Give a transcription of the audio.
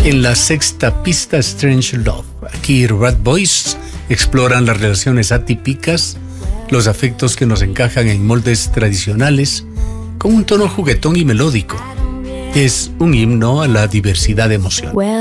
En la sexta pista, Strange Love. Aquí Rat Boys exploran las relaciones atípicas, los afectos que nos encajan en moldes tradicionales, con un tono juguetón y melódico. Es un himno a la diversidad de emociones.